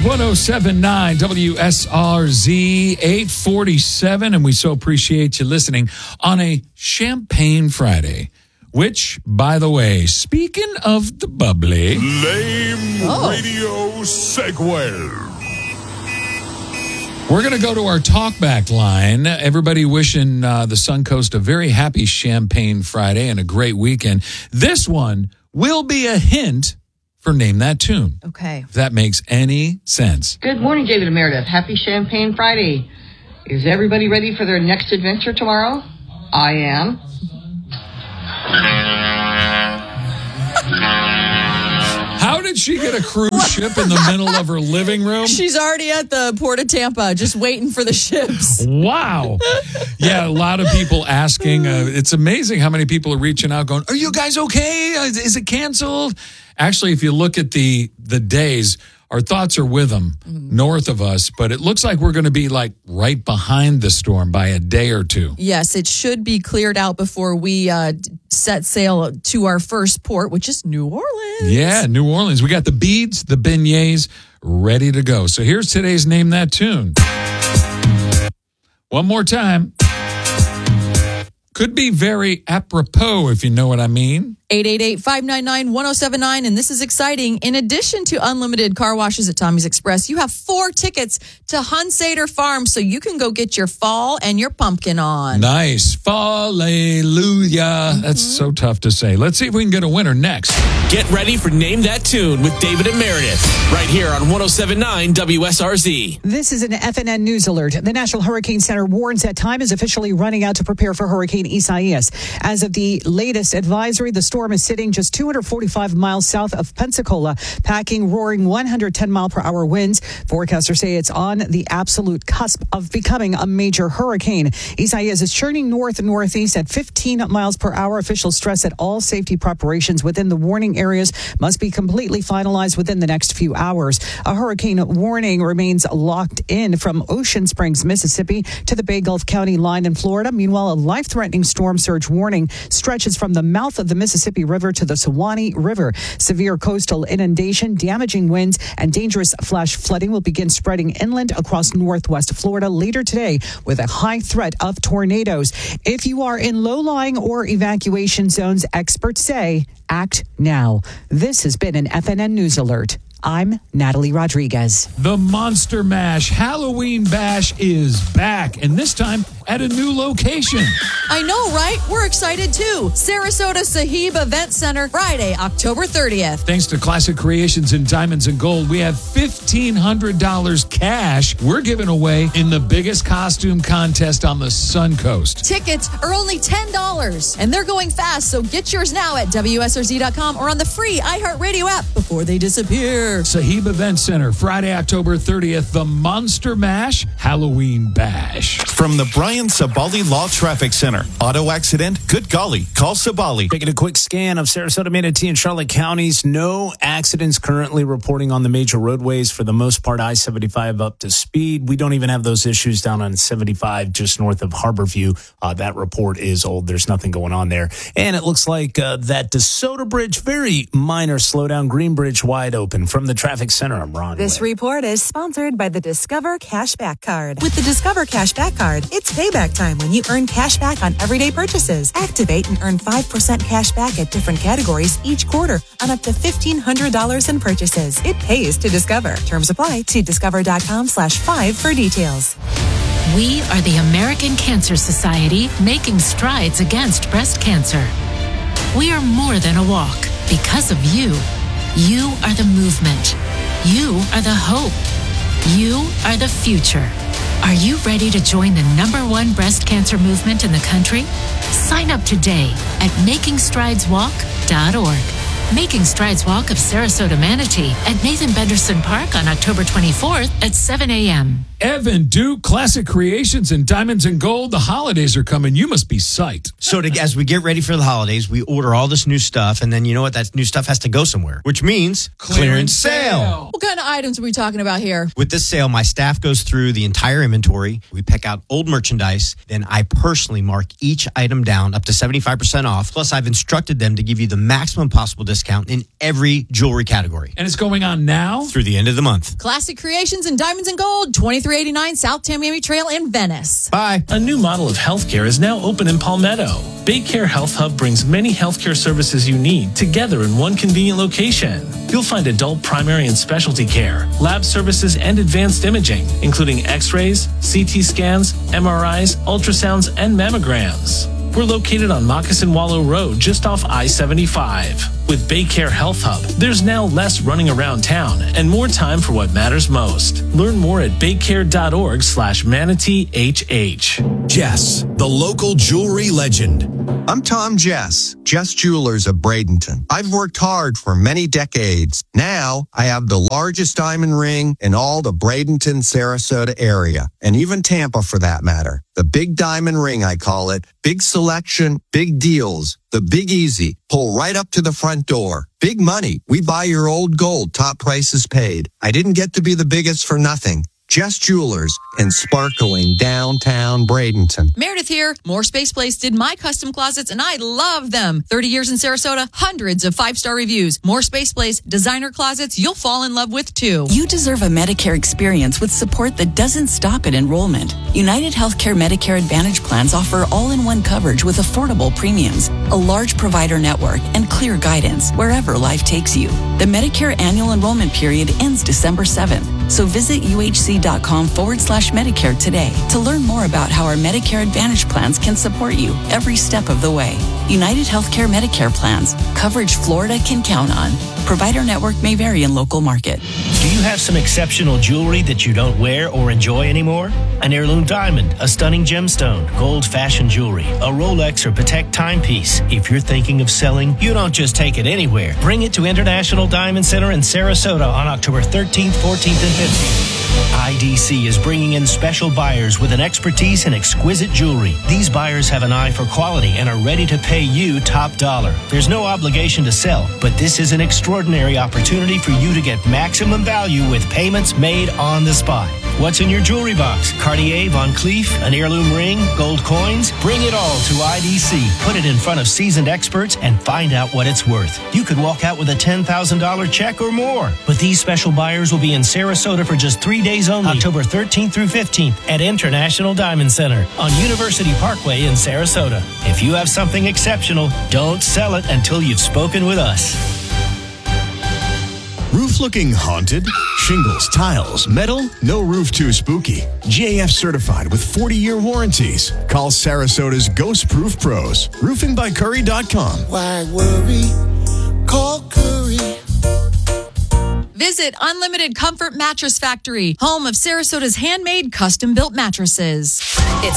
107.9 WSRZ 847, and we so appreciate you listening on a Champagne Friday, which, by the way, speaking of the bubbly... Lame radio segue. We're going to go to our talkback line. Everybody wishing the Suncoast a very happy Champagne Friday and a great weekend. This one will be a hint for Name That Tune. Okay. If that makes any sense. Good morning, David and Meredith. Happy Champagne Friday. Is everybody ready for their next adventure tomorrow? I am. How did she get a cruise ship in the middle of her living room? She's already at the Port of Tampa, just waiting for the ships. Wow. Yeah, a lot of people asking. It's amazing how many people are reaching out going, are you guys okay? Is it canceled? Actually, if you look at the days, our thoughts are with them north of us, but it looks like we're going to be like right behind the storm by a day or two. Yes, it should be cleared out before we set sail to our first port, which is New Orleans. Yeah, New Orleans. We got the beads, the beignets ready to go. So here's today's Name That Tune. One more time. Could be very apropos, if you know what I mean. 888-599-1079, and this is exciting. In addition to unlimited car washes at Tommy's Express, you have 4 tickets to Hunsader Farm, so you can go get your fall and your pumpkin on. Nice. Hallelujah. That's so tough to say. Let's see if we can get a winner next. Get ready for Name That Tune with David and Meredith, right here on 107.9 WSRZ. This is an FNN News Alert. The National Hurricane Center warns that time is officially running out to prepare for Hurricane Isaias. As of the latest advisory, the storm is sitting just 245 miles south of Pensacola, packing roaring 110-mile-per-hour winds. Forecasters say it's on the absolute cusp of becoming a major hurricane. Isaias is churning north-northeast at 15 miles per hour. Officials stress that all safety preparations within the warning areas must be completely finalized within the next few hours. A hurricane warning remains locked in from Ocean Springs, Mississippi to the Bay Gulf County line in Florida. Meanwhile, a life-threatening storm surge warning stretches from the mouth of the Mississippi River to the Suwannee River. Severe coastal inundation, damaging winds, and dangerous flash flooding will begin spreading inland across northwest Florida later today with a high threat of tornadoes. If you are in low-lying or evacuation zones, experts say act now. This has been an FNN News Alert. I'm Natalie Rodriguez. The Monster Mash Halloween Bash is back, and this time at a new location. I know, right? We're excited too. Sarasota Sahib Event Center, Friday, October 30th. Thanks to Classic Creations and Diamonds and Gold, we have $1,500 cash we're giving away in the biggest costume contest on the Suncoast. Tickets are only $10, and they're going fast, so get yours now at WSRZ.com or on the free iHeartRadio app before they disappear. Sahib Event Center, Friday, October 30th, the Monster Mash Halloween Bash. From the Brian Sabali Law Traffic Center. Auto accident? Good golly. Call Sabali. Taking a quick scan of Sarasota, Manatee, and Charlotte counties. No accidents currently reporting on the major roadways. For the most part, I-75 up to speed. We don't even have those issues down on 75 just north of Harborview. That report is old. There's nothing going on there. And it looks like that DeSoto Bridge, very minor slowdown. Green Bridge wide open. From the traffic center, I'm Ron. This report is sponsored by the Discover Cashback Card. With the Discover Cashback Card, it's payback time when you earn cash back on everyday purchases. Activate and earn 5% cash back at different categories each quarter on up to $1,500 in purchases. It pays to Discover. Terms apply. See discover.com/5 for details. We are the American Cancer Society, making strides against breast cancer. We are more than a walk. Because of you. You are the movement. You are the hope. You are the future. Are you ready to join the #1 breast cancer movement in the country? Sign up today at MakingStridesWalk.org. Making Strides Walk of Sarasota Manatee at Nathan Benderson Park on October 24th at 7 a.m. Evan Duke, Classic Creations and Diamonds and Gold. The holidays are coming. You must be psyched. So as we get ready for the holidays, we order all this new stuff, and then you know what? That new stuff has to go somewhere, which means clearance sale. Well, kind of items are we talking about here? With this sale, my staff goes through the entire inventory. We pick out old merchandise. Then I personally mark each item down up to 75% off. Plus, I've instructed them to give you the maximum possible discount in every jewelry category. And it's going on now? Through the end of the month. Classic Creations in Diamonds and Gold, 2389 South Tamiami Trail in Venice. Bye. A new model of healthcare is now open in Palmetto. Baycare Health Hub brings many healthcare services you need together in one convenient location. You'll find adult primary and specialty care, lab services, and advanced imaging, including x-rays, CT scans, MRIs, ultrasounds, and mammograms. We're located on Moccasin Wallow Road, just off I-75. With Baycare Health Hub, there's now less running around town and more time for what matters most. Learn more at baycare.org/manateehh. Jess, the local jewelry legend. I'm Tom Jess, Jess Jewelers of Bradenton. I've worked hard for many decades. Now I have the largest diamond ring in all the Bradenton, Sarasota area, and even Tampa for that matter. The big diamond ring, I call it. Big selection, big deals. The Big Easy. Pull right up to the front door. Big money. We buy your old gold. Top prices paid. I didn't get to be the biggest for nothing. Jess Jewelers in sparkling downtown Bradenton. Meredith here. More Space Place did my custom closets, and I love them. 30 years in Sarasota, hundreds of 5-star reviews. More Space Place, designer closets you'll fall in love with, too. You deserve a Medicare experience with support that doesn't stop at enrollment. United Healthcare Medicare Advantage plans offer all-in-one coverage with affordable premiums, a large provider network, and clear guidance wherever life takes you. The Medicare annual enrollment period ends December 7th, so visit uhc.com/Medicare today to learn more about how our Medicare Advantage plans can support you every step of the way. United Healthcare Medicare plans. Coverage Florida can count on. Provider network may vary in local market. Do you have some exceptional jewelry that you don't wear or enjoy anymore? An heirloom diamond, a stunning gemstone, gold fashion jewelry, a Rolex or Patek timepiece. If you're thinking of selling, you don't just take it anywhere. Bring it to International Diamond Center in Sarasota on October 13th, 14th, and 15th. IDC is bringing in special buyers with an expertise in exquisite jewelry. These buyers have an eye for quality and are ready to pay you top dollar. There's no obligation to sell, but this is an extraordinary opportunity for you to get maximum value with payments made on the spot. What's in your jewelry box? Cartier, Van Cleef, an heirloom ring, gold coins? Bring it all to IDC. Put it in front of seasoned experts and find out what it's worth. You could walk out with a $10,000 check or more. But these special buyers will be in Sarasota for just 3 days only, October 13th through 15th at International Diamond Center on University Parkway in Sarasota. If you have something exceptional, don't sell it until you've spoken with us. Roof looking haunted? Shingles, tiles, metal? No roof too spooky. GAF certified with 40-year warranties. Call Sarasota's Ghost Proof Pros. RoofingByCurry.com. Why worry? Call Curry. Visit Unlimited Comfort Mattress Factory, home of Sarasota's handmade custom-built mattresses.